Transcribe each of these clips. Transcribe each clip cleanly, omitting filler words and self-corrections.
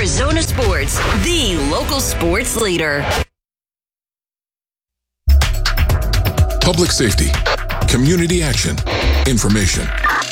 Arizona Sports, the local sports leader. Public safety, community action, information.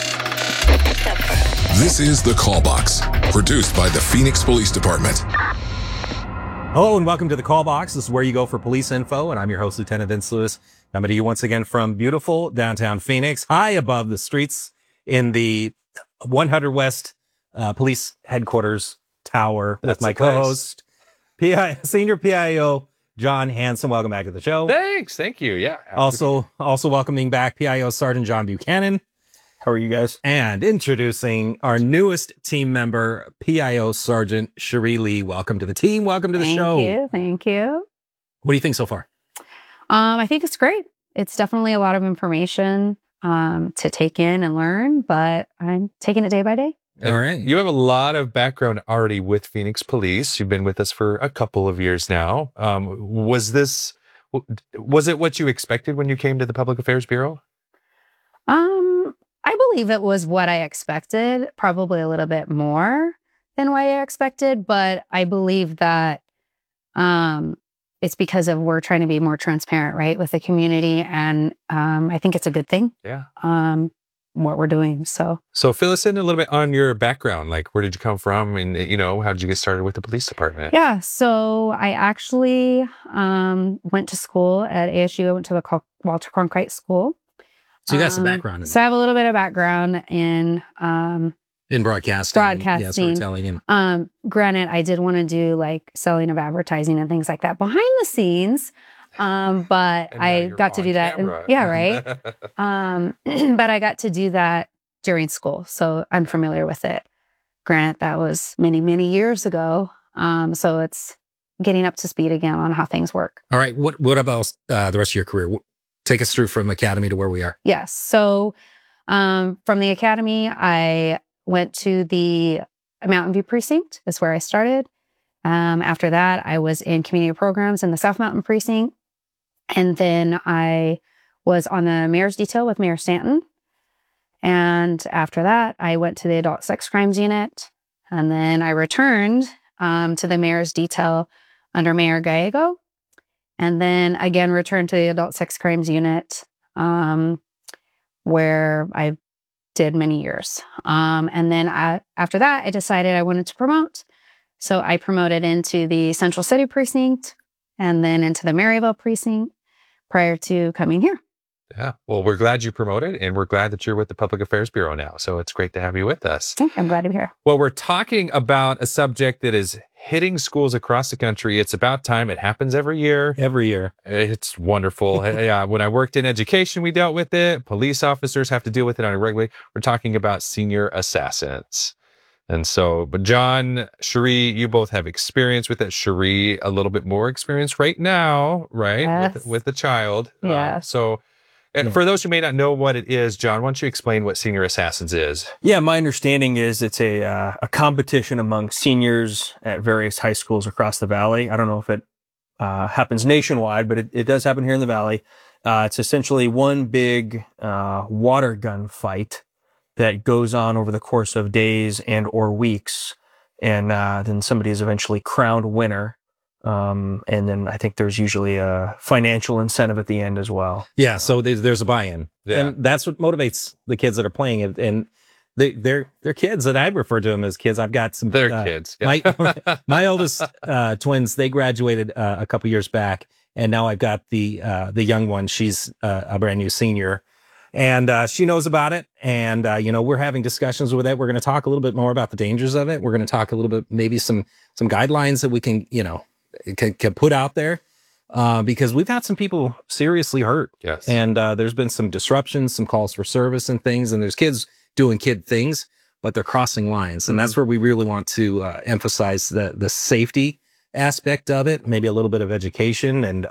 This is The Call Box, produced by the Phoenix Police Department. Hello and welcome to The Call Box. This is where you go for police info, and I'm your host, Lieutenant Vince Lewis. Coming to you once again from beautiful downtown Phoenix, high above the streets in the 100 West Police Headquarters Tower with my co-host, Senior PIO John Hanson. Welcome back to the show. Thanks. Thank you. Yeah. Also welcoming back PIO Sergeant John Buchanan. How are you guys? And introducing our newest team member, PIO Sergeant Cherie Lee. Welcome to the team. Welcome to the show. Thank you. What do you think so far? I think it's great. It's definitely a lot of information to take in and learn, but I'm taking it day by day. All right. You have a lot of background already with Phoenix Police. You've been with us for a couple of years now. Was it what you expected when you came to the Public Affairs Bureau? I believe it was what I expected, probably a little bit more than what I expected, but I believe that it's because of we're trying to be more transparent, right, with the community, and I think it's a good thing. Yeah. What we're doing. So fill us in a little bit on your background. Like, where did you come from? And, how did you get started with the police department? Yeah. So I actually went to school at ASU. I went to the Walter Cronkite School. So you got some background. So I have a little bit of background in broadcasting. Yeah, storytelling. Granted, I did want to do like selling of advertising and things like that behind the scenes. But I got to do that. Yeah, right. But I got to do that during school. So I'm familiar with it. Granted, that was many, many years ago. So it's getting up to speed again on how things work. All right. What about the rest of your career? Take us through from academy to where we are. Yes. So from the academy, I went to the Mountain View Precinct. That's where I started. After that, I was in community programs in the South Mountain Precinct. And then I was on the mayor's detail with Mayor Stanton. And after that, I went to the adult sex crimes unit. And then I returned to the mayor's detail under Mayor Gallego. And then again, returned to the adult sex crimes unit, where I did many years. And then after that, I decided I wanted to promote. So I promoted into the Central City Precinct and then into the Maryville Precinct prior to coming here. Yeah. Well, we're glad you promoted, and we're glad that you're with the Public Affairs Bureau now. So it's great to have you with us. I'm glad to be here. Well, we're talking about a subject that is hitting schools across the country. It's about time. It happens every year. Every year. It's wonderful. Yeah. When I worked in education, we dealt with it. Police officers have to deal with it on a regular. We're talking about senior assassins. And so, but John, Cherie, you both have experience with it. Cherie, a little bit more experience right now, right? Yes. With the child. Yeah. And for those who may not know what it is, John, why don't you explain what Senior Assassins is? Yeah, my understanding is it's a competition among seniors at various high schools across the valley. I don't know if it happens nationwide, but it does happen here in the valley. It's essentially one big water gun fight that goes on over the course of days and or weeks. And then somebody is eventually crowned winner. And then I think there's usually a financial incentive at the end as well. Yeah, so there's a buy-in. Yeah. And that's what motivates the kids that are playing it. And they're kids, and I refer to them as kids. I've got some... They're kids. Yeah. My oldest twins, they graduated a couple years back, and now I've got the young one. She's a brand new senior. And she knows about it. And, we're having discussions with it. We're going to talk a little bit more about the dangers of it. We're going to talk a little bit, maybe some guidelines that we can, can put out there, because we've had some people seriously hurt. Yes. And there's been some disruptions, some calls for service and things. And there's kids doing kid things, but they're crossing lines. And that's where we really want to emphasize the safety aspect of it, maybe a little bit of education. And,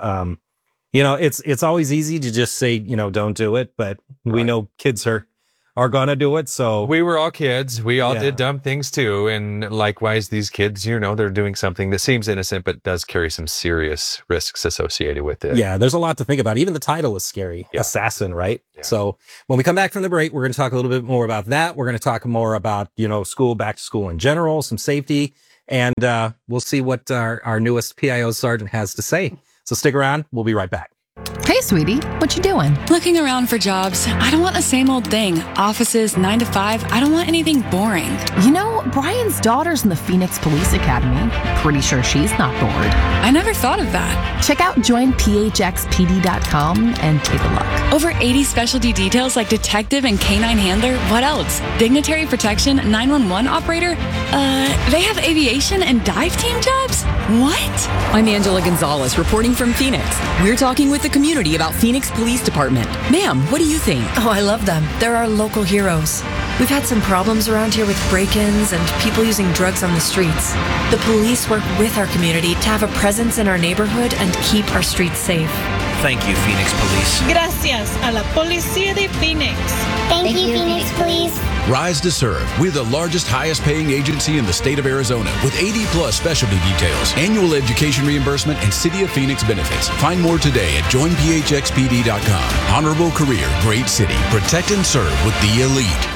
it's always easy to just say, don't do it. But we know kids are going to do it. So we were all kids. We all did dumb things too. And likewise, these kids, they're doing something that seems innocent, but does carry some serious risks associated with it. Yeah, there's a lot to think about. Even the title is scary. Yeah. Assassin, right? Yeah. So when we come back from the break, we're going to talk a little bit more about that. We're going to talk more about, back to school in general, some safety. And we'll see what our newest PIO sergeant has to say. So stick around. We'll be right back. Hey, sweetie, what you doing? Looking around for jobs. I don't want the same old thing. Offices, 9 to 5. I don't want anything boring. You know, Brian's daughter's in the Phoenix Police Academy. Pretty sure she's not bored. I never thought of that. Check out joinphxpd.com and take a look. Over 80 specialty details like detective and canine handler. What else? Dignitary protection, 911 operator? They have aviation and dive team jobs? What? I'm Angela Gonzalez, reporting from Phoenix. We're talking with the community about Phoenix Police Department. Ma'am, what do you think? Oh, I love them. They're our local heroes. We've had some problems around here with break-ins and people using drugs on the streets. The police work with our community to have a presence in our neighborhood and keep our streets safe. Thank you, Phoenix Police. Gracias a la Policía de Phoenix. Thank you, Phoenix Police. Rise to serve. We're the largest, highest paying agency in the state of Arizona with 80 plus specialty details, annual education reimbursement, and City of Phoenix benefits. Find more today at joinphxpd.com. Honorable career, great city. Protect and serve with the elite.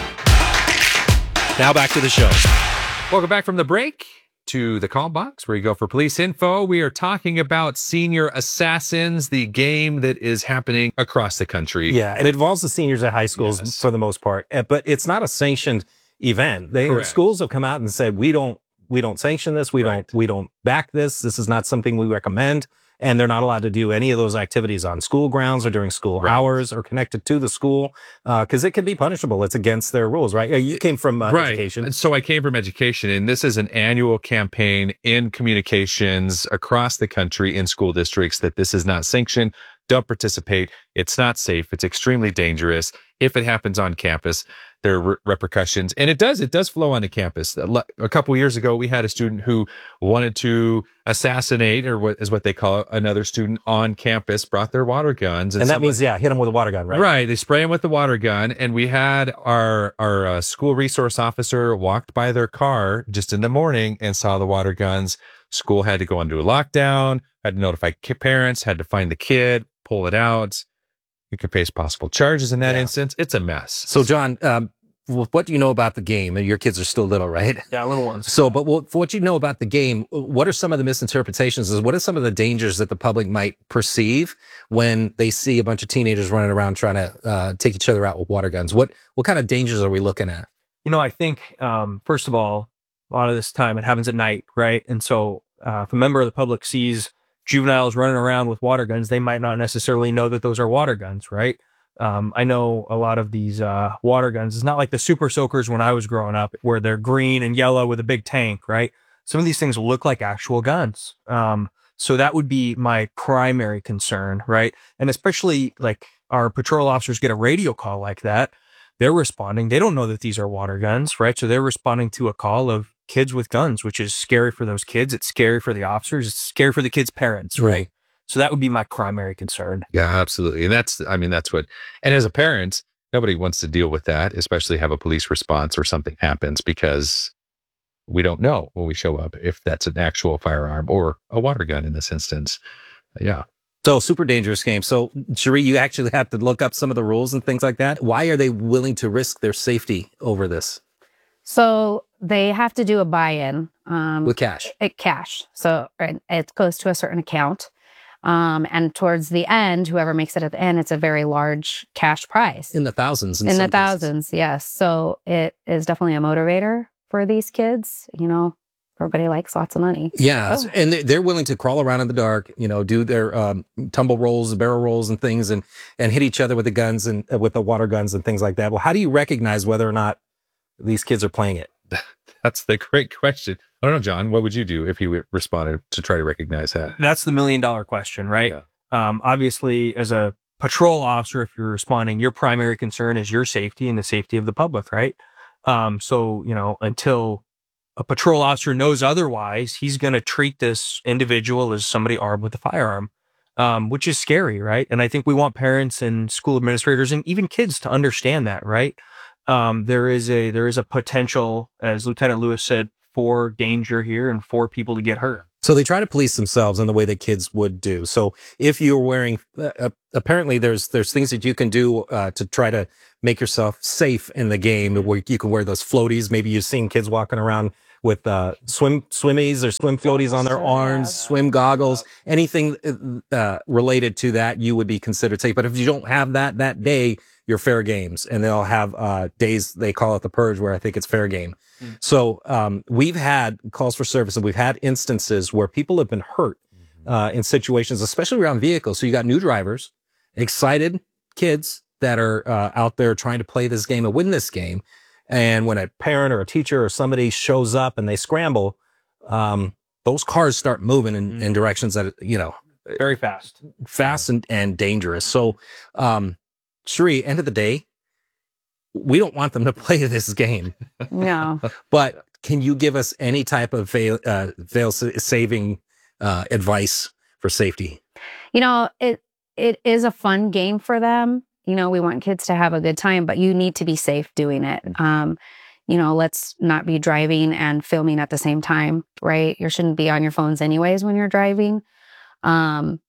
Now back to the show. Welcome back from the break to the call box where you go for police info. We are talking about Senior Assassins, the game that is happening across the country. Yeah, it involves the seniors at high schools for the most part, but it's not a sanctioned event. Schools have come out and said we don't sanction this. We don't back this. This is not something we recommend. And they're not allowed to do any of those activities on school grounds or during school hours or connected to the school because it can be punishable. It's against their rules, right? You came from education. So I came from education, and this is an annual campaign in communications across the country in school districts that this is not sanctioned. Don't participate. It's not safe. It's extremely dangerous. If it happens on campus, there are repercussions. And it does flow onto campus. A couple years ago, we had a student who wanted to assassinate, or what they call it, another student on campus, brought their water guns. And that means, hit them with a water gun, right? Right. They spray them with the water gun. And we had our school resource officer walked by their car just in the morning and saw the water guns. School had to go into a lockdown, had to notify parents, had to find the kid, pull it out. You could face possible charges in that instance. It's a mess. So, John, what do you know about the game? Your kids are still little, right? Yeah, little ones. So, but what you know about the game, what are some of the misinterpretations? What are some of the dangers that the public might perceive when they see a bunch of teenagers running around trying to take each other out with water guns? What kind of dangers are we looking at? You know, I think, first of all, a lot of this time it happens at night, right? And so if a member of the public sees juveniles running around with water guns, they might not necessarily know that those are water guns, right? I know a lot of these water guns, it's not like the Super Soakers when I was growing up, where they're green and yellow with a big tank, right? Some of these things look like actual guns. So that would be my primary concern, right? And especially like our patrol officers get a radio call like that, they're responding. They don't know that these are water guns, right? So they're responding to a call of kids with guns, which is scary for those kids. It's scary for the officers. It's scary for the kids' parents, right? So that would be my primary concern. Yeah, absolutely. And that's what, and as a parent, nobody wants to deal with that, especially have a police response or something happens, because we don't know when we show up if that's an actual firearm or a water gun in this instance. Yeah. So super dangerous game. So Cherie, you actually have to look up some of the rules and things like that. Why are they willing to risk their safety over this? So they have to do a buy-in. With cash. Cash. So it goes to a certain account. And towards the end, whoever makes it at the end, it's a very large cash prize. In the thousands. In the thousands, yes. So it is definitely a motivator for these kids. You know, everybody likes lots of money. Yeah. Oh. And they're willing to crawl around in the dark, you know, do their tumble rolls, barrel rolls and things, and hit each other with the guns and with the water guns and things like that. Well, how do you recognize whether or not these kids are playing it? That's the great question. I don't know, John, what would you do if you responded to try to recognize that? That's the $1 million question, right? Yeah. Obviously, as a patrol officer, if you're responding, your primary concern is your safety and the safety of the public, right? So, you know, until a patrol officer knows otherwise, he's going to treat this individual as somebody armed with a firearm, which is scary, right? And I think we want parents and school administrators and even kids to understand that, right? There is a potential, as Lieutenant Lewis said, for danger here and for people to get hurt. So they try to police themselves in the way that kids would do. So if you're wearing, apparently there's things that you can do to try to make yourself safe in the game, where you can wear those floaties. Maybe you've seen kids walking around with swimmies or swim floaties on their arms, swim goggles, anything related to that, you would be considered safe. But if you don't have that day, you're fair games. And they'll have days, they call it the purge, where I think it's fair game. So we've had calls for service, and we've had instances where people have been hurt in situations, especially around vehicles. So you got new drivers, excited kids that are out there trying to play this game and win this game. And when a parent or a teacher or somebody shows up and they scramble, those cars start moving in directions that, very fast and dangerous. So, Sheree, end of the day, we don't want them to play this game. No. But can you give us any type of saving advice for safety? It is a fun game for them. We want kids to have a good time, but you need to be safe doing it. Let's not be driving and filming at the same time, right? You shouldn't be on your phones anyways when you're driving. And,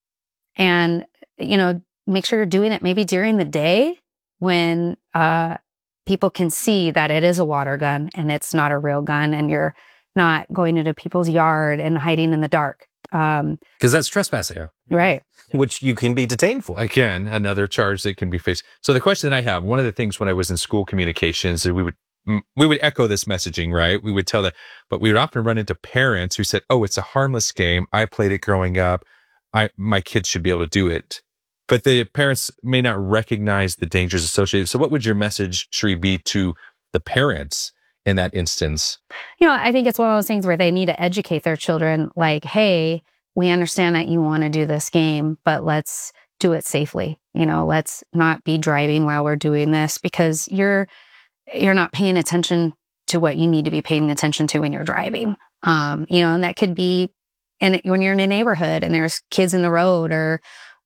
make sure you're doing it maybe during the day when people can see that it is a water gun and it's not a real gun, and you're not going into people's yard and hiding in the dark. Because that's trespassing. Right. Which you can be detained for. Again, another charge that can be faced. So the question that I have, one of the things when I was in school communications, we would echo this messaging, right? We would tell that, but we would often run into parents who said, "Oh, it's a harmless game. I played it growing up. My kids should be able to do it." But the parents may not recognize the dangers associated. So what would your message, Sheree, be to the parents in that instance? I think it's one of those things where they need to educate their children, like, hey, we understand that you want to do this game, but let's do it safely. Let's not be driving while we're doing this, because you're not paying attention to what you need to be paying attention to when you're driving. And that could be when you're in a neighborhood and there's kids in the road, or,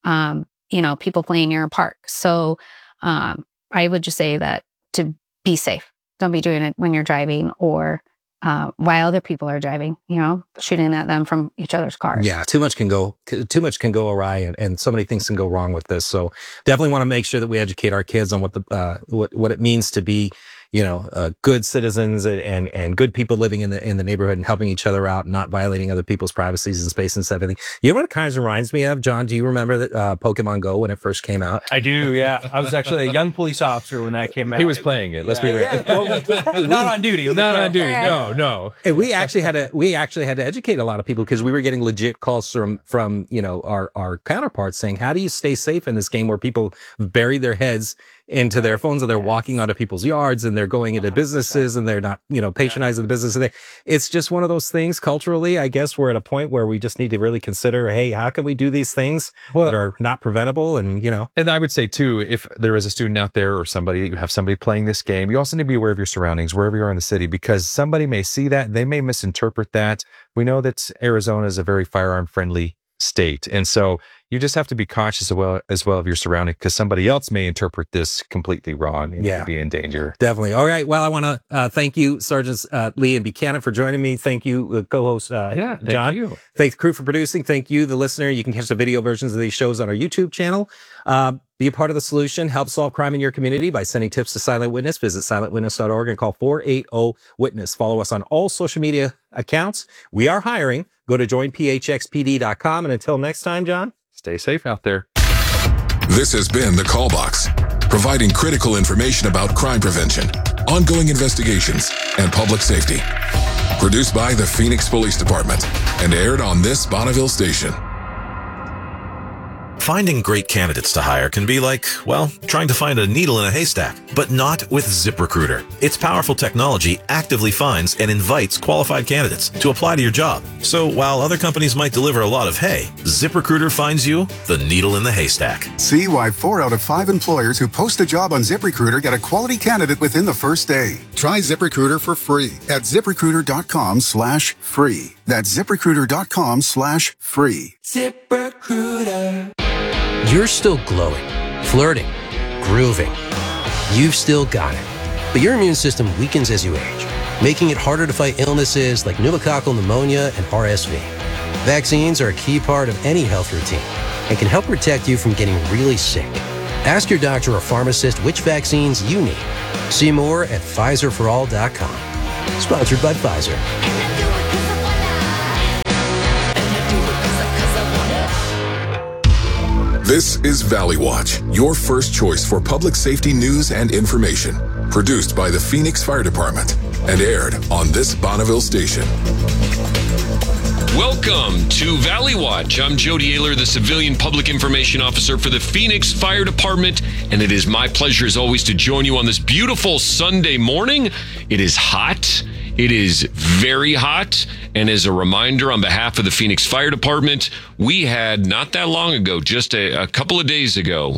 people playing near a park. So I would just say that to be safe. Don't be doing it when you're driving or while other people are driving, shooting at them from each other's cars. Yeah, too much can go awry, and so many things can go wrong with this. So definitely want to make sure that we educate our kids on what it means to be, good citizens and good people living in the neighborhood and helping each other out, not violating other people's privacies and space and everything. You know what it kind of reminds me of, John? Do you remember that Pokemon Go when it first came out? I do, yeah. I was actually a young police officer when that came out. He was playing it. Let's be real. Not on duty. Not on duty. No. And we actually had to educate a lot of people, because we were getting legit calls from our counterparts saying, how do you stay safe in this game where people bury their heads into their phones, and they're walking onto people's yards, and they're going into businesses, and they're not, patronizing the business. It's just one of those things culturally, I guess we're at a point where we just need to really consider, hey, how can we do these things that are not preventable? And, And I would say too, if there is a student out there or you have somebody playing this game, you also need to be aware of your surroundings, wherever you are in the city, because somebody may see that, they may misinterpret that. We know that Arizona is a very firearm friendly state. And so you just have to be cautious as well of your surroundings, because somebody else may interpret this completely wrong and be in danger. Definitely. All right. Well, I want to thank you, Sergeants Lee and Buchanan, for joining me. Thank you, co-host John. Thank you. Thank the crew for producing. Thank you, the listener. You can catch the video versions of these shows on our YouTube channel. Be a part of the solution. Help solve crime in your community by sending tips to Silent Witness. Visit silentwitness.org and call 480-WITNESS. Follow us on all social media accounts. We are hiring. Go to joinphxpd.com. And until next time, John, stay safe out there. This has been The Call Box, providing critical information about crime prevention, ongoing investigations, and public safety. Produced by the Phoenix Police Department and aired on this Bonneville station. Finding great candidates to hire can be like, well, trying to find a needle in a haystack, but not with ZipRecruiter. Its powerful technology actively finds and invites qualified candidates to apply to your job. So while other companies might deliver a lot of hay, ZipRecruiter finds you the needle in the haystack. See why 4 out of 5 employers who post a job on ZipRecruiter get a quality candidate within the first day. Try ZipRecruiter for free at ZipRecruiter.com/free. That's ZipRecruiter.com/free. ZipRecruiter. You're still glowing, flirting, grooving. You've still got it. But your immune system weakens as you age, making it harder to fight illnesses like pneumococcal pneumonia and RSV. Vaccines are a key part of any health routine and can help protect you from getting really sick. Ask your doctor or pharmacist which vaccines you need. See more at PfizerForAll.com. Sponsored by Pfizer. This is Valley Watch, your first choice for public safety news and information. Produced by the Phoenix Fire Department and aired on this Bonneville station. Welcome to Valley Watch. I'm Jody Ayler, the Civilian Public Information Officer for the Phoenix Fire Department, and it is my pleasure as always to join you on this beautiful Sunday morning. It is hot. It is very hot. And as a reminder, on behalf of the Phoenix Fire Department, we had not that long ago, just a couple of days ago,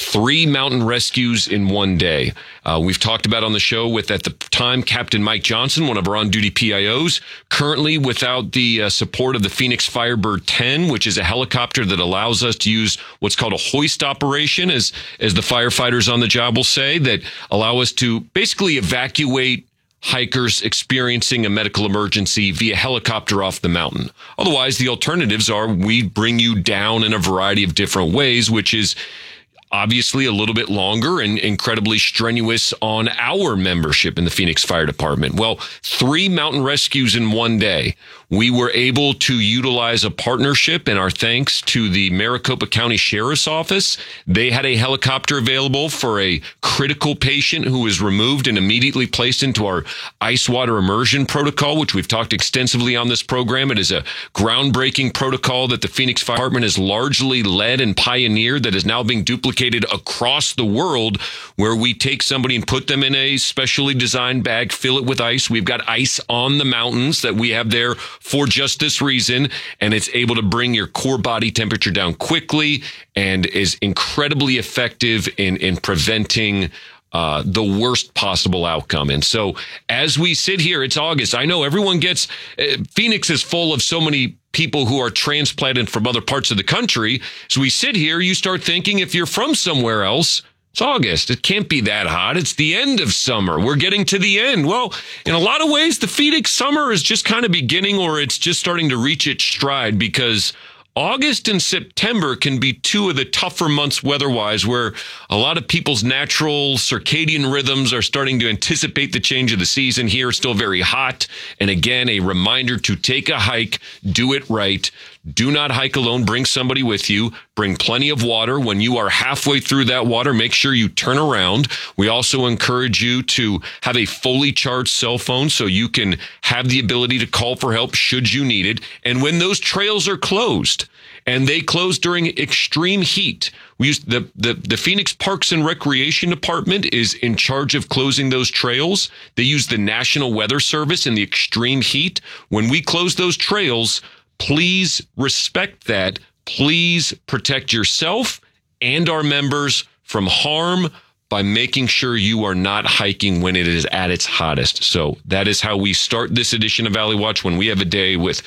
3 mountain rescues in one day. We've talked about on the show with, at the time, Captain Mike Johnson, one of our on-duty PIOs, currently without the support of the Phoenix Firebird 10, which is a helicopter that allows us to use what's called a hoist operation, as the firefighters on the job will say, that allow us to basically evacuate hikers experiencing a medical emergency via helicopter off the mountain. Otherwise, the alternatives are we bring you down in a variety of different ways, which is obviously a little bit longer and incredibly strenuous on our membership in the Phoenix Fire Department. Well, 3 mountain rescues in one day. We were able to utilize a partnership, and our thanks to the Maricopa County Sheriff's Office. They had a helicopter available for a critical patient who was removed and immediately placed into our ice water immersion protocol, which we've talked extensively on this program. It is a groundbreaking protocol that the Phoenix Fire Department has largely led and pioneered that is now being duplicated across the world, where we take somebody and put them in a specially designed bag, fill it with ice. We've got ice on the mountains that we have there for just this reason, and it's able to bring your core body temperature down quickly and is incredibly effective in preventing the worst possible outcome. And so as we sit here, it's August. I know everyone gets, Phoenix is full of so many people who are transplanted from other parts of the country. So we sit here, you start thinking if you're from somewhere else, it's August. It can't be that hot. It's the end of summer. We're getting to the end. Well, in a lot of ways, the Phoenix summer is just kind of beginning, or it's just starting to reach its stride, because August and September can be 2 of the tougher months weather-wise, where a lot of people's natural circadian rhythms are starting to anticipate the change of the season. Here, it's still very hot. And again, a reminder to take a hike, do it right. Do not hike alone. Bring somebody with you. Bring plenty of water. When you are halfway through that water, make sure you turn around. We also encourage you to have a fully charged cell phone so you can have the ability to call for help should you need it. And when those trails are closed, and they close during extreme heat, we use the Phoenix Parks and Recreation Department is in charge of closing those trails. They use the National Weather Service in the extreme heat. When we close those trails, please respect that. Please protect yourself and our members from harm by making sure you are not hiking when it is at its hottest. So that is how we start this edition of Valley Watch, when we have a day with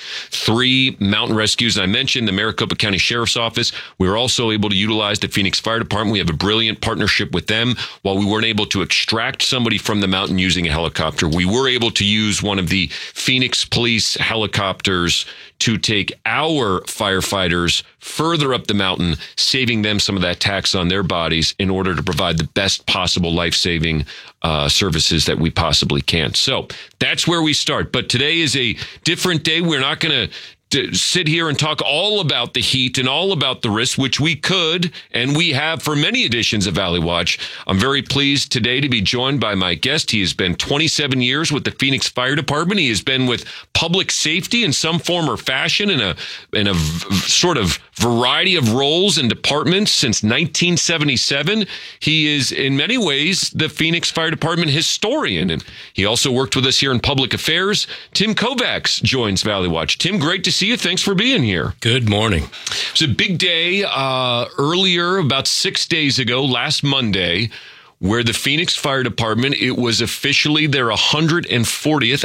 3 mountain rescues. I mentioned the Maricopa County Sheriff's Office. We were also able to utilize the Phoenix Fire Department. We have a brilliant partnership with them. While we weren't able to extract somebody from the mountain using a helicopter, we were able to use one of the Phoenix Police helicopters to take our firefighters further up the mountain, saving them some of that tax on their bodies in order to provide the best possible life-saving services that we possibly can. So that's where we start. But today is a different day. We're not going to sit here and talk all about the heat and all about the risks, which we could, and we have for many editions of Valley Watch. I'm very pleased today to be joined by my guest. He has been 27 years with the Phoenix Fire Department. He has been with public safety in some form or fashion in a sort of variety of roles and departments since 1977. He is in many ways the Phoenix Fire Department historian, and he also worked with us here in public affairs. Tim Kovacs joins Valley Watch. Tim, great to see you. Thanks for being here. Good morning. It was a big day earlier, about 6 days ago, last Monday, where the Phoenix Fire Department, it was officially their 140th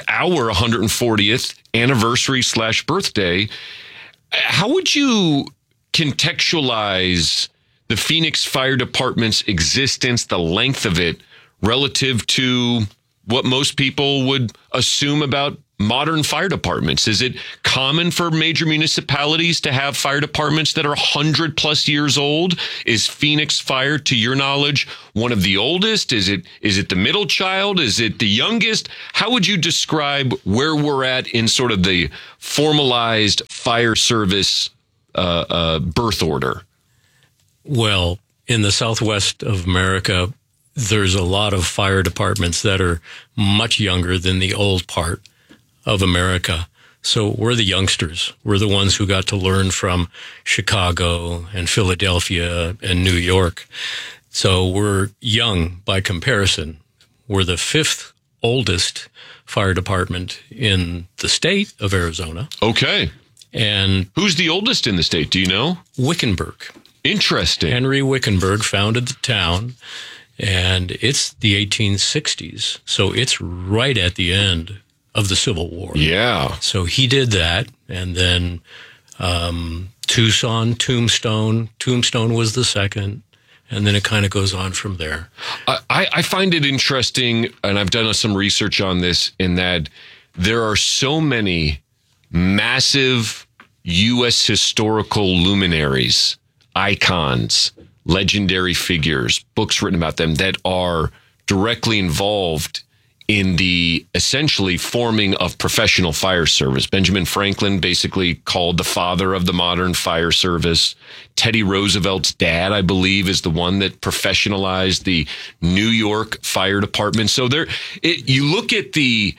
anniversary / birthday. How would you contextualize the Phoenix Fire Department's existence, the length of it, relative to what most people would assume about modern fire departments? Is it common for major municipalities to have fire departments that are 100 plus years old? Is Phoenix Fire, to your knowledge, one of the oldest? Is it the middle child? Is it the youngest? How would you describe where we're at in sort of the formalized fire service birth order? Well, in the Southwest of America, there's a lot of fire departments that are much younger than the old part of America. So we're the youngsters. We're the ones who got to learn from Chicago and Philadelphia and New York. So we're young by comparison. We're the 5th oldest fire department in the state of Arizona. Okay. And who's the oldest in the state? Do you know? Wickenburg. Interesting. Henry Wickenburg founded the town, and it's the 1860s. So it's right at the end of the Civil War. Yeah. So he did that, and then Tucson, Tombstone was the second, and then it kind of goes on from there. I find it interesting, and I've done some research on this, in that there are so many massive U.S. historical luminaries, icons, legendary figures, books written about them that are directly involved in the essentially forming of professional fire service. Benjamin Franklin, basically called the father of the modern fire service. Teddy Roosevelt's dad, I believe, is the one that professionalized the New York Fire Department. So you look at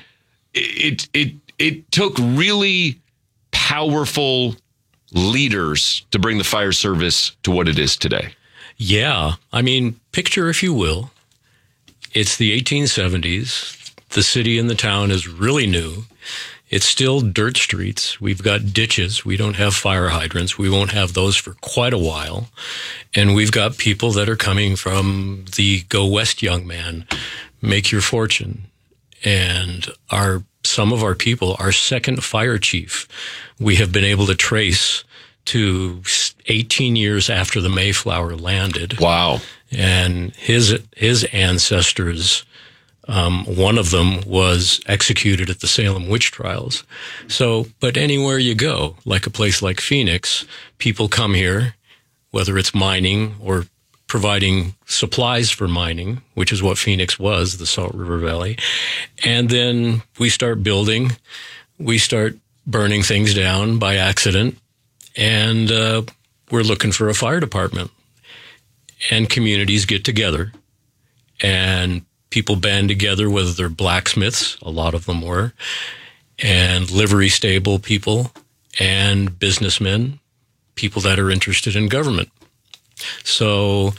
it took really powerful leaders to bring the fire service to what it is today. Yeah. I mean, picture, if you will, it's the 1870s. The city and the town is really new. It's still dirt streets. We've got ditches. We don't have fire hydrants. We won't have those for quite a while. And we've got people that are coming from the Go West young man, make your fortune. And some of our people, our second fire chief, we have been able to trace to 18 years after the Mayflower landed. Wow. And his ancestors, one of them was executed at the Salem witch trials. So, but anywhere you go, like a place like Phoenix, people come here, whether it's mining or providing supplies for mining, which is what Phoenix was, the Salt River Valley. And then we start building, we start burning things down by accident, and we're looking for a fire department. And communities get together, and people band together, whether they're blacksmiths, a lot of them were, and livery stable people, and businessmen, people that are interested in government. So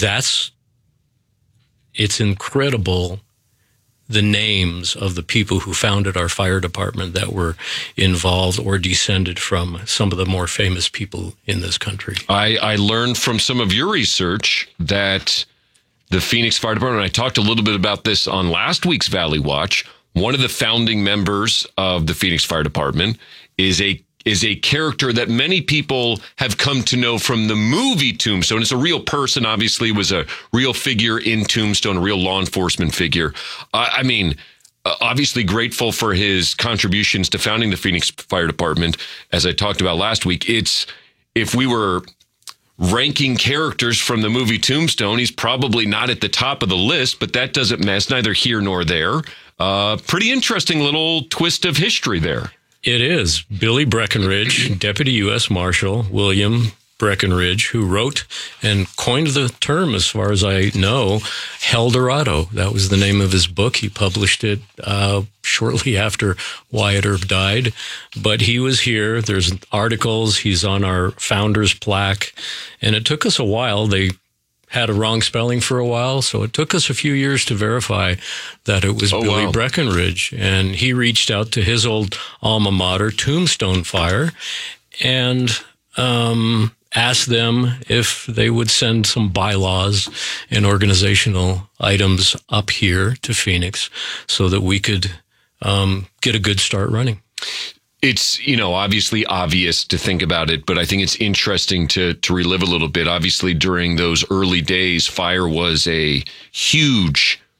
it's incredible, the names of the people who founded our fire department that were involved or descended from some of the more famous people in this country. I learned from some of your research that the Phoenix Fire Department, I talked a little bit about this on last week's Valley Watch, one of the founding members of the Phoenix Fire Department is a character that many people have come to know from the movie Tombstone. It's a real person, obviously, was a real figure in Tombstone, a real law enforcement figure. Obviously grateful for his contributions to founding the Phoenix Fire Department. As I talked about last week, if we were ranking characters from the movie Tombstone, he's probably not at the top of the list, but that doesn't mess, neither here nor there. Pretty interesting little twist of history there. It is. Billy Breckenridge, Deputy U.S. Marshal William Breckenridge, who wrote and coined the term, as far as I know, Heldorado. That was the name of his book. He published it shortly after Wyatt Earp died. But he was here. There's articles. He's on our founder's plaque. And it took us a while. They had a wrong spelling for a while, so it took us a few years to verify that it was Billy Breckenridge. And he reached out to his old alma mater, Tombstone Fire, and asked them if they would send some bylaws and organizational items up here to Phoenix so that we could get a good start running. It's, obviously obvious to think about it, but I think it's interesting to relive a little bit. Obviously, during those early days, fire was a huge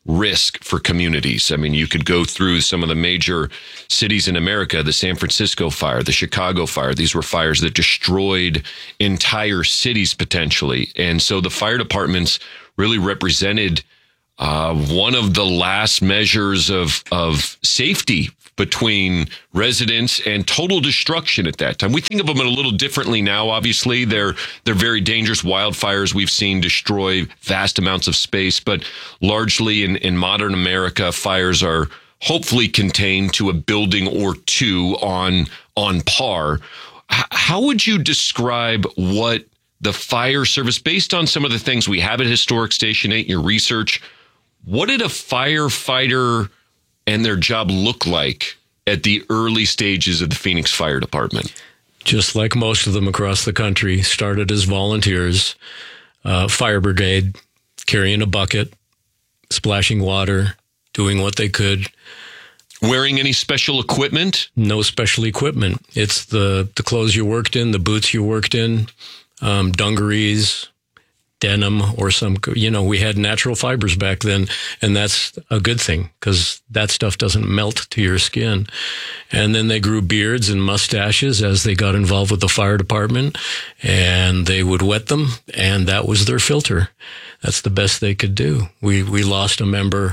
risk for communities. I mean, you could go through some of the major cities in America, the San Francisco fire, the Chicago fire. These were fires that destroyed entire cities potentially. And so the fire departments really represented one of the last measures of safety between residents and total destruction at that time. We think of them a little differently now. Obviously, they're very dangerous. Wildfires we've seen destroy vast amounts of space, but largely in modern America, fires are hopefully contained to a building or two on par. How would you describe what the fire service, based on some of the things we have at Historic Station 8, your research, what did a firefighter and their job look like at the early stages of the Phoenix Fire Department? Just like most of them across the country, started as volunteers, fire brigade, carrying a bucket, splashing water, doing what they could. Wearing any special equipment? No special equipment. It's the clothes you worked in, the boots you worked in, dungarees, denim, or we had natural fibers back then, and that's a good thing because that stuff doesn't melt to your skin. And then they grew beards and mustaches as they got involved with the fire department, and they would wet them, and that was their filter. That's the best they could do. We lost a member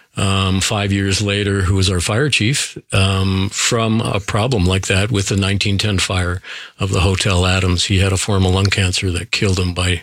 5 years later, who was our fire chief, from a problem like that with the 1910 fire of the Hotel Adams. He had a form of lung cancer that killed him by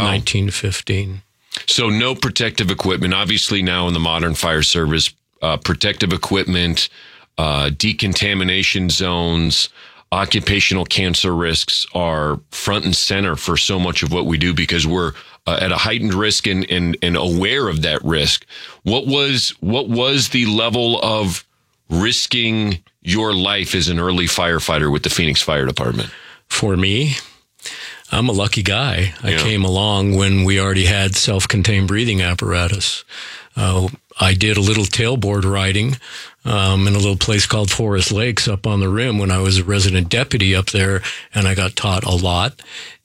1915. So no protective equipment. Obviously now in the modern fire service, protective equipment, decontamination zones, occupational cancer risks are front and center for so much of what we do because we're at a heightened risk and aware of that risk. What was the level of risking your life as an early firefighter with the Phoenix Fire Department? For me, I'm a lucky guy. I came along when we already had self-contained breathing apparatus. I did a little tailboard riding in a little place called Forest Lakes up on the rim when I was a resident deputy up there, and I got taught a lot.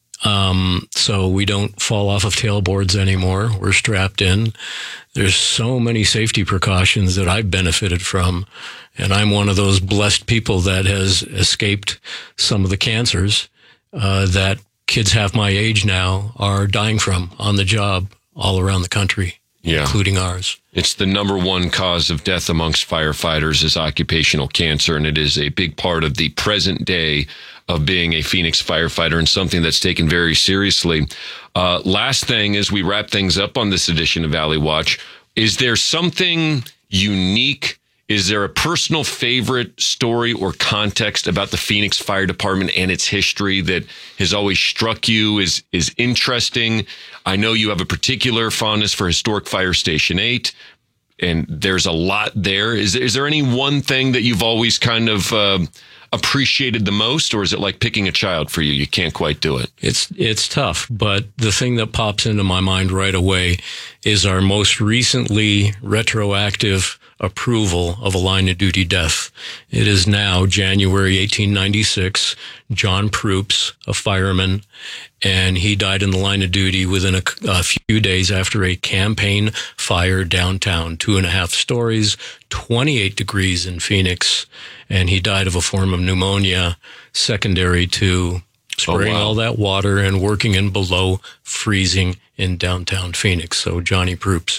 So we don't fall off of tailboards anymore. We're strapped in. There's so many safety precautions that I've benefited from. And I'm one of those blessed people that has escaped some of the cancers, that kids half my age now are dying from on the job all around the country, including ours. It's the number one cause of death amongst firefighters is occupational cancer. And it is a big part of the present day of being a Phoenix firefighter and something that's taken very seriously. Last thing as we wrap things up on this edition of Valley Watch, is there something unique? Is there a personal favorite story or context about the Phoenix Fire Department and its history that has always struck you, is interesting? I know you have a particular fondness for Historic Fire Station 8, and there's a lot there. Is there any one thing that you've always kind of appreciated the most, or is it like picking a child for you? You can't quite do it. It's tough, but the thing that pops into my mind right away is our most recently retroactive approval of a line of duty death. It is now January 1896. John Proops, a fireman, and he died in the line of duty within a few days after a campaign fire downtown, 2.5 stories, 28 degrees in Phoenix, and he died of a form of pneumonia secondary to spraying all that water and working in below freezing in downtown Phoenix. So Johnny Proops,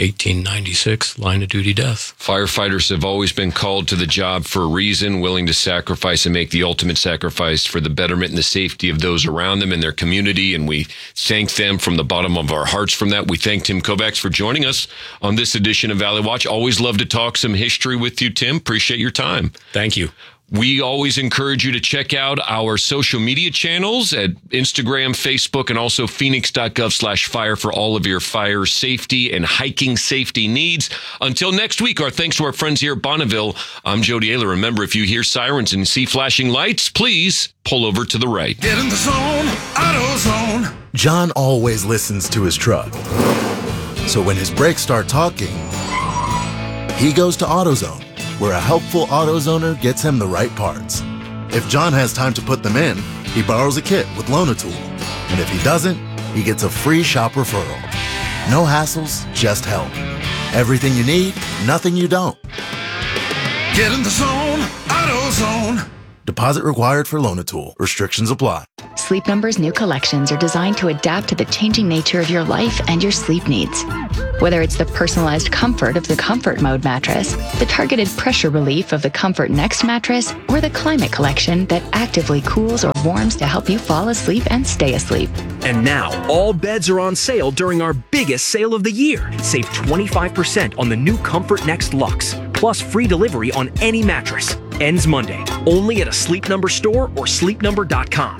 1896, line of duty death. Firefighters have always been called to the job for a reason, willing to sacrifice and make the ultimate sacrifice for the betterment and the safety of those around them and their community. And we thank them from the bottom of our hearts from that. We thank Tim Kovacs for joining us on this edition of Valley Watch. Always love to talk some history with you, Tim. Appreciate your time. Thank you. We always encourage you to check out our social media channels at Instagram, Facebook, and also phoenix.gov/fire for all of your fire safety and hiking safety needs. Until next week, our thanks to our friends here at Bonneville. I'm Jody Ayler. Remember, if you hear sirens and see flashing lights, please pull over to the right. Get in the zone, AutoZone. John always listens to his truck. So when his brakes start talking, he goes to AutoZone, where a helpful AutoZoner gets him the right parts. If John has time to put them in, he borrows a kit with Loan-A-Tool. And if he doesn't, he gets a free shop referral. No hassles, just help. Everything you need, nothing you don't. Get in the zone, AutoZone. Deposit required for Loan-A-Tool. Restrictions apply. Sleep Number's new collections are designed to adapt to the changing nature of your life and your sleep needs. Whether it's the personalized comfort of the Comfort Mode mattress, the targeted pressure relief of the Comfort Next mattress, or the Climate Collection that actively cools or warms to help you fall asleep and stay asleep. And now, all beds are on sale during our biggest sale of the year. Save 25% on the new Comfort Next Luxe, plus free delivery on any mattress. Ends Monday, only at a Sleep Number store or sleepnumber.com.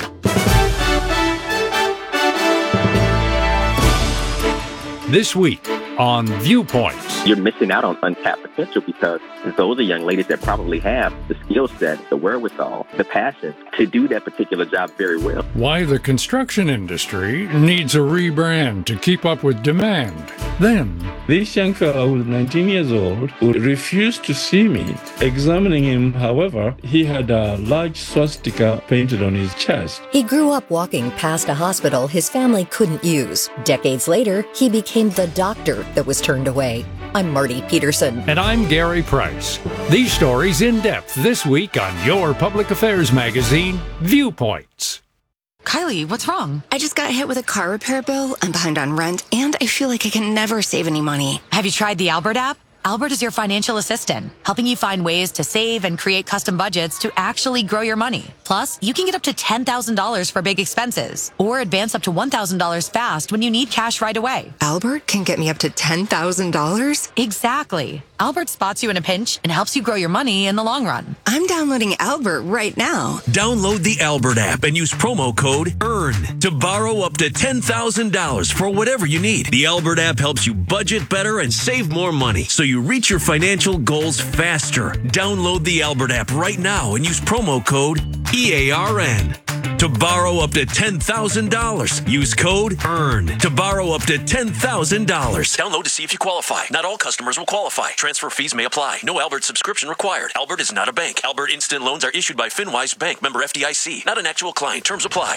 This week on Viewpoints. You're missing out on untapped potential because those are young ladies that probably have the skill set, the wherewithal, the passion to do that particular job very well. Why the construction industry needs a rebrand to keep up with demand. Then, this young fellow who was 19 years old who refused to see me. Examining him, however, he had a large swastika painted on his chest. He grew up walking past a hospital his family couldn't use. Decades later, he became the doctor that was turned away. I'm Marty Peterson. And I'm Gary Price. These stories in depth this week on your public affairs magazine, Viewpoints. Kylie, what's wrong? I just got hit with a car repair bill. I'm behind on rent, and I feel like I can never save any money. Have you tried the Albert app? Albert is your financial assistant, helping you find ways to save and create custom budgets to actually grow your money. Plus, you can get up to $10,000 for big expenses or advance up to $1,000 fast when you need cash right away. Albert can get me up to $10,000? Exactly. Albert spots you in a pinch and helps you grow your money in the long run. I'm downloading Albert right now. Download the Albert app and use promo code EARN to borrow up to $10,000 for whatever you need. The Albert app helps you budget better and save more money so you reach your financial goals faster. Download the Albert app right now and use promo code EARN to borrow up to $10,000. Use code EARN to borrow up to $10,000. Download to see if you qualify. Not all customers will qualify. Transfer fees may apply. No Albert subscription required. Albert is not a bank. Albert Instant Loans are issued by FinWise Bank, member FDIC. Not an actual client. Terms apply.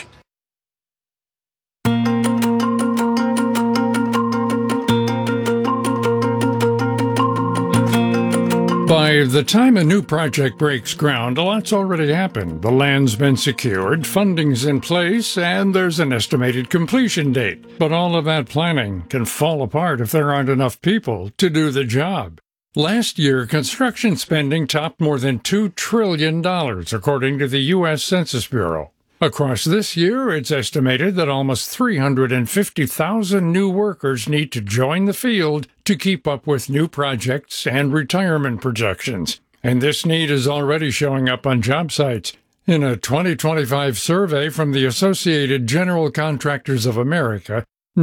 By the time a new project breaks ground, a lot's already happened. The land's been secured, funding's in place, and there's an estimated completion date. But all of that planning can fall apart if there aren't enough people to do the job. Last year, construction spending topped more than $2 trillion, according to the U.S. Census Bureau. Across this year, it's estimated that almost 350,000 new workers need to join the field to keep up with new projects and retirement projections. And this need is already showing up on job sites. In a 2025 survey from the Associated General Contractors of America,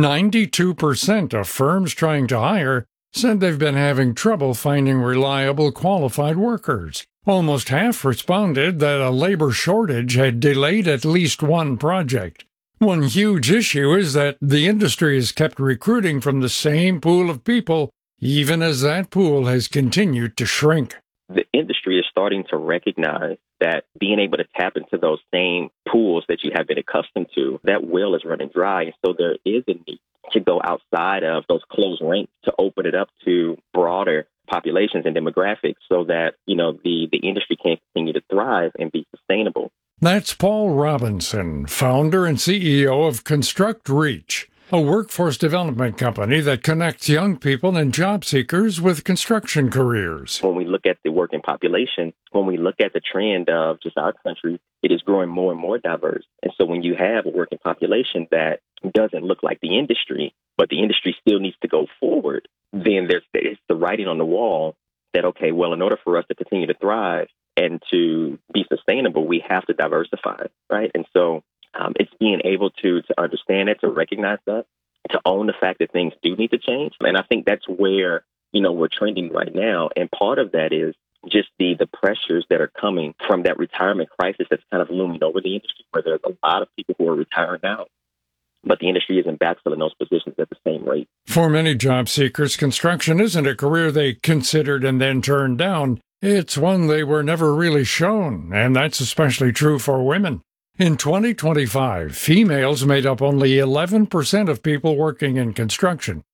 92% of firms trying to hire said they've been having trouble finding reliable, qualified workers. Almost half responded that a labor shortage had delayed at least one project. One huge issue is that the industry has kept recruiting from the same pool of people, even as that pool has continued to shrink. The industry is starting to recognize that being able to tap into those same pools that you have been accustomed to, that well is running dry. And so there is a need to go outside of those closed ranks to open it up to broader populations and demographics so that, the industry can continue to thrive and be sustainable. That's Paul Robinson, founder and CEO of Construct Reach, a workforce development company that connects young people and job seekers with construction careers. When we look at the working population, when we look at the trend of just our country, it is growing more and more diverse. And so when you have a working population that doesn't look like the industry, but the industry still needs to go forward, then it's the writing on the wall that, okay, well, in order for us to continue to thrive and to be sustainable, we have to diversify, right? And so it's being able to understand it, to recognize that, to own the fact that things do need to change. And I think that's where, we're trending right now. And part of that is just the pressures that are coming from that retirement crisis that's kind of looming over the industry, where there's a lot of people who are retiring now, but the industry isn't backfilling those positions at the same rate. For many job seekers, construction isn't a career they considered and then turned down. It's one they were never really shown, and that's especially true for women. In 2025, females made up only 11% of people working in construction,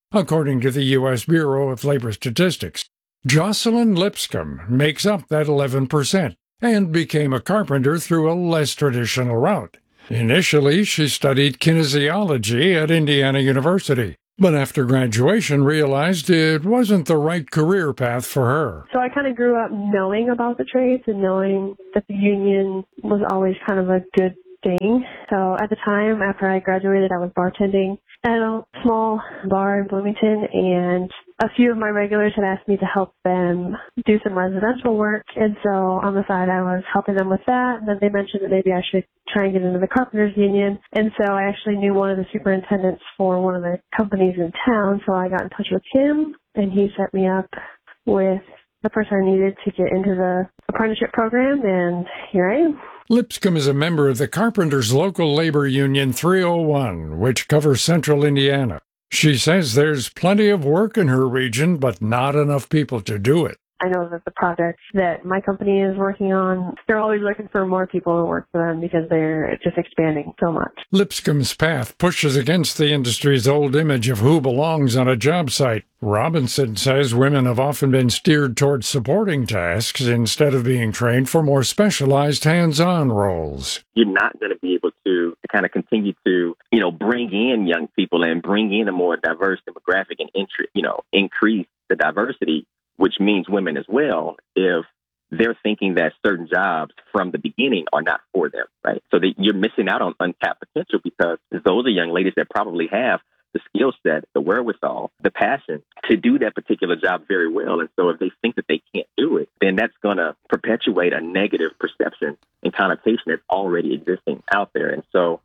according to the U.S. Bureau of Labor Statistics. Jocelyn Lipscomb makes up that 11% and became a carpenter through a less traditional route. Initially, she studied kinesiology at Indiana University, but after graduation realized it wasn't the right career path for her. So I kind of grew up knowing about the trades and knowing that the union was always kind of a good thing. So at the time, after I graduated, I was bartending at a small bar in Bloomington, and a few of my regulars had asked me to help them do some residential work. And so on the side, I was helping them with that. And then they mentioned that maybe I should try and get into the carpenters union. And so I actually knew one of the superintendents for one of the companies in town. So I got in touch with him, and he set me up with the person I needed to get into the apprenticeship program. And here I am. Lipscomb is a member of the Carpenters Local Labor Union 301, which covers central Indiana. She says there's plenty of work in her region, but not enough people to do it. I know that the projects that my company is working on, they're always looking for more people to work for them because they're just expanding so much. Lipscomb's path pushes against the industry's old image of who belongs on a job site. Robinson says women have often been steered towards supporting tasks instead of being trained for more specialized hands-on roles. You're not going to be able to kind of continue to, bring in young people and bring in a more diverse demographic and increase the diversity, which means women as well, if they're thinking that certain jobs from the beginning are not for them, right? So that you're missing out on untapped potential because those are young ladies that probably have the skill set, the wherewithal, the passion to do that particular job very well. And so if they think that they can't do it, then that's going to perpetuate a negative perception and connotation that's already existing out there. And so,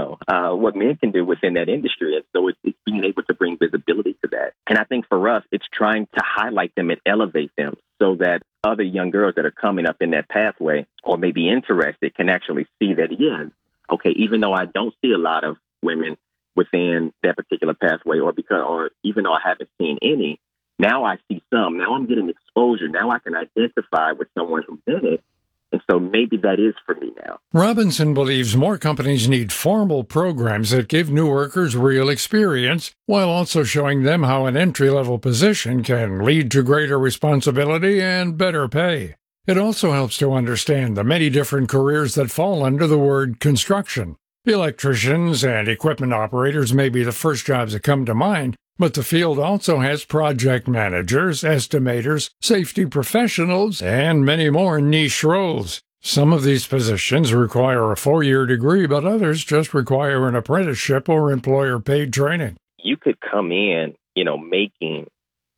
what men can do within that industry. And so it's being able to bring visibility to that. And I think for us, it's trying to highlight them and elevate them so that other young girls that are coming up in that pathway or maybe interested can actually see that, even though I don't see a lot of women within that particular pathway or even though I haven't seen any, now I see some. Now I'm getting exposure. Now I can identify with someone who did it. And so maybe that is for me now. Robinson believes more companies need formal programs that give new workers real experience while also showing them how an entry-level position can lead to greater responsibility and better pay. It also helps to understand the many different careers that fall under the word construction. Electricians and equipment operators may be the first jobs that come to mind, but the field also has project managers, estimators, safety professionals, and many more niche roles. Some of these positions require a 4-year degree, but others just require an apprenticeship or employer-paid training. You could come in, making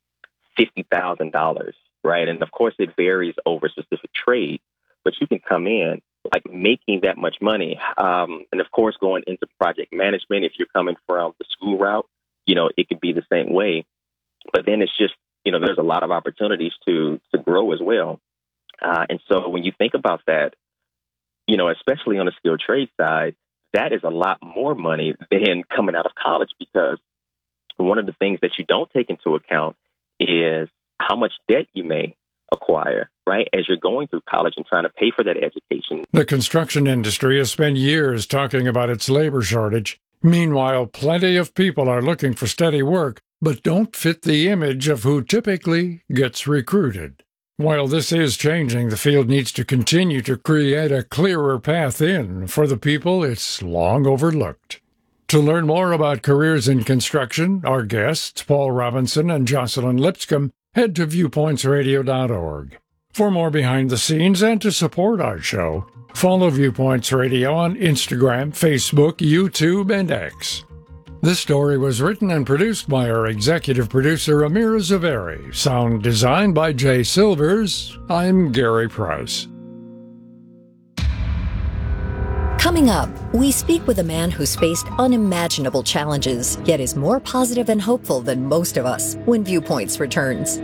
$50,000, right? And of course, it varies over specific trade, but you can come in making that much money. And of course, going into project management, if you're coming from the school route, it could be the same way. But then it's just, there's a lot of opportunities to grow as well. And so when you think about that, especially on the skilled trade side, that is a lot more money than coming out of college, because one of the things that you don't take into account is how much debt you may acquire, right, as you're going through college and trying to pay for that education. The construction industry has spent years talking about its labor shortage. Meanwhile, plenty of people are looking for steady work, but don't fit the image of who typically gets recruited. While this is changing, the field needs to continue to create a clearer path in for the people it's long overlooked. To learn more about careers in construction, our guests, Paul Robinson and Jocelyn Lipscomb, head to viewpointsradio.org. For more behind the scenes and to support our show, follow Viewpoints Radio on Instagram, Facebook, YouTube, and X. This story was written and produced by our executive producer, Amira Zaveri. Sound designed by Jay Silvers. I'm Gary Price. Coming up, we speak with a man who's faced unimaginable challenges, yet is more positive and hopeful than most of us when Viewpoints returns.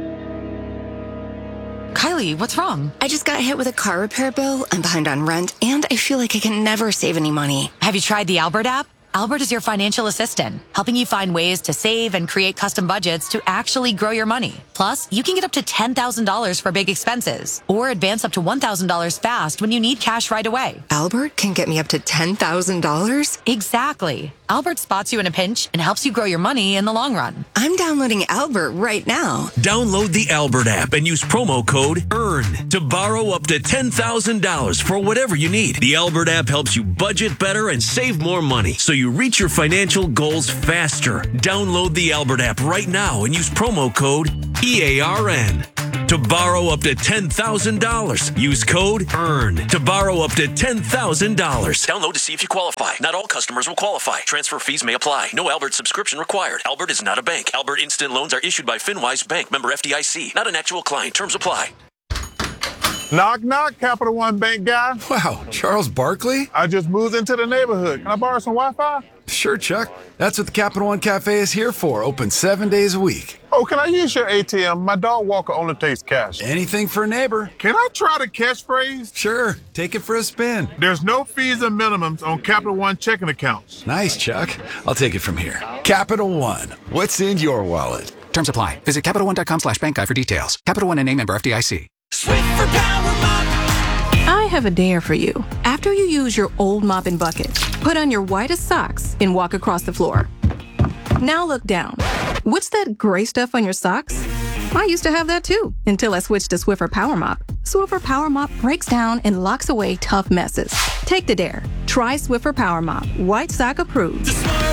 Kylie, what's wrong? I just got hit with a car repair bill. I'm behind on rent, and I feel like I can never save any money. Have you tried the Albert app? Albert is your financial assistant, helping you find ways to save and create custom budgets to actually grow your money. Plus, you can get up to $10,000 for big expenses or advance up to $1,000 fast when you need cash right away. Albert can get me up to $10,000? Exactly. Albert spots you in a pinch and helps you grow your money in the long run. I'm downloading Albert right now. Download the Albert app and use promo code EARN to borrow up to $10,000 for whatever you need. The Albert app helps you budget better and save more money so you reach your financial goals faster. Download the Albert app right now and use promo code EARN to borrow up to $10,000. Use code EARN to borrow up to $10,000. Download to see if you qualify. Not all customers will qualify. Transfer fees may apply. No Albert subscription required. Albert is not a bank. Albert Instant Loans are issued by FinWise Bank, member FDIC. Not an actual client. Terms apply. Knock, knock, Capital One Bank guy. Wow, Charles Barkley? I just moved into the neighborhood. Can I borrow some Wi-Fi? Sure, Chuck. That's what the Capital One Cafe is here for. Open 7 days a week. Oh, can I use your ATM? My dog Walker only takes cash. Anything for a neighbor. Can I try the catchphrase? Sure. Take it for a spin. There's no fees and minimums on Capital One checking accounts. Nice, Chuck. I'll take it from here. Capital One. What's in your wallet? Terms apply. Visit CapitalOne.com/bankguide for details. Capital One and a member FDIC. Swiffer Power Mop. I have a dare for you. After you use your old mop and bucket, put on your whitest socks and walk across the floor. Now look down. What's that gray stuff on your socks? I used to have that too, until I switched to Swiffer Power Mop. Swiffer Power Mop breaks down and locks away tough messes. Take the dare. Try Swiffer Power Mop. White sock approved.